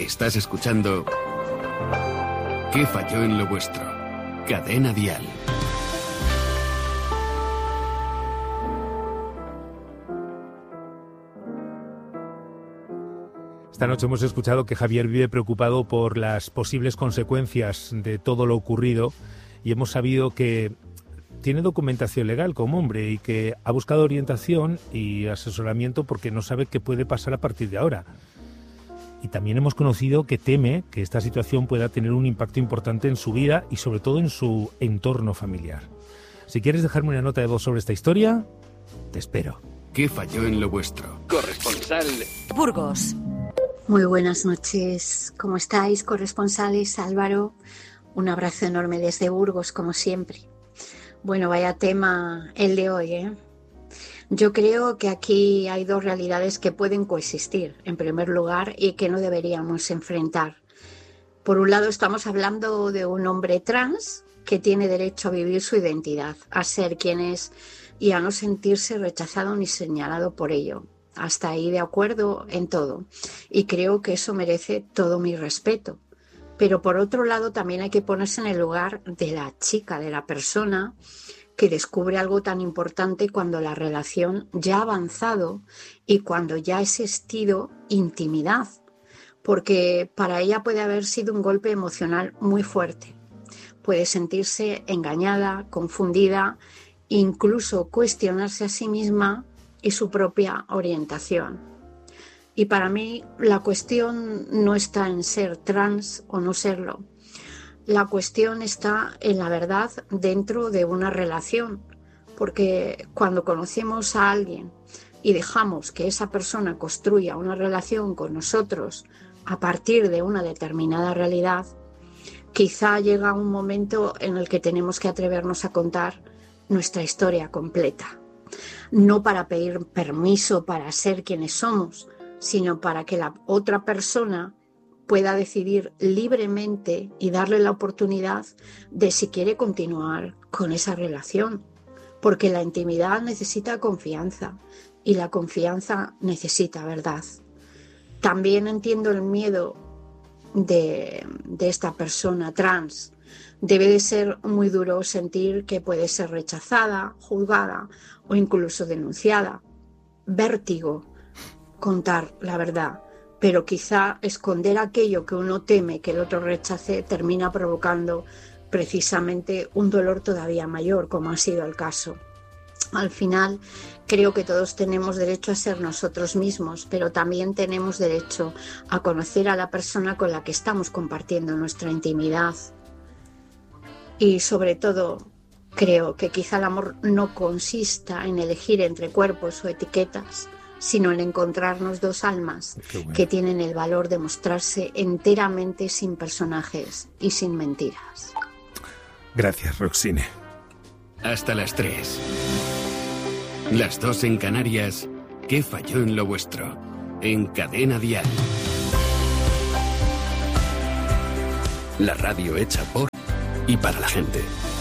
Estás escuchando ¿Qué falló en lo vuestro? Cadena Dial. Esta noche hemos escuchado que Javier vive preocupado por las posibles consecuencias de todo lo ocurrido y hemos sabido que tiene documentación legal como hombre y que ha buscado orientación y asesoramiento porque no sabe qué puede pasar a partir de ahora. Y también hemos conocido que teme que esta situación pueda tener un impacto importante en su vida y sobre todo en su entorno familiar. Si quieres dejarme una nota de voz sobre esta historia, te espero. ¿Qué falló en lo vuestro? Corresponsal Burgos. Muy buenas noches. ¿Cómo estáis, corresponsales? Álvaro, un abrazo enorme desde Burgos, como siempre. Bueno, vaya tema el de hoy, ¿eh? Yo creo que aquí hay dos realidades que pueden coexistir, en primer lugar, y que no deberíamos enfrentar. Por un lado, estamos hablando de un hombre trans que tiene derecho a vivir su identidad, a ser quien es y a no sentirse rechazado ni señalado por ello. Hasta ahí de acuerdo en todo. Y creo que eso merece todo mi respeto. Pero por otro lado, también hay que ponerse en el lugar de la chica, de la persona que descubre algo tan importante cuando la relación ya ha avanzado y cuando ya ha existido intimidad, porque para ella puede haber sido un golpe emocional muy fuerte. Puede sentirse engañada, confundida, incluso cuestionarse a sí misma y su propia orientación. Y para mí la cuestión no está en ser trans o no serlo. La cuestión está en la verdad dentro de una relación, porque cuando conocemos a alguien y dejamos que esa persona construya una relación con nosotros a partir de una determinada realidad, quizá llega un momento en el que tenemos que atrevernos a contar nuestra historia completa. No para pedir permiso para ser quienes somos, sino para que la otra persona pueda decidir libremente y darle la oportunidad de si quiere continuar con esa relación. Porque la intimidad necesita confianza y la confianza necesita verdad. También entiendo el miedo de esta persona trans. Debe de ser muy duro sentir que puede ser rechazada, juzgada o incluso denunciada. Vértigo contar la verdad, pero quizá esconder aquello que uno teme que el otro rechace termina provocando precisamente un dolor todavía mayor, como ha sido el caso. Al final, creo que todos tenemos derecho a ser nosotros mismos, pero también tenemos derecho a conocer a la persona con la que estamos compartiendo nuestra intimidad. Y sobre todo, creo que quizá el amor no consista en elegir entre cuerpos o etiquetas, sino en encontrarnos dos almas que tienen el valor de mostrarse enteramente sin personajes y sin mentiras. Gracias, Roxine. Hasta las 3. Las 2 en Canarias. ¿Qué falló en lo vuestro? En Cadena Dial. La radio hecha por y para la gente.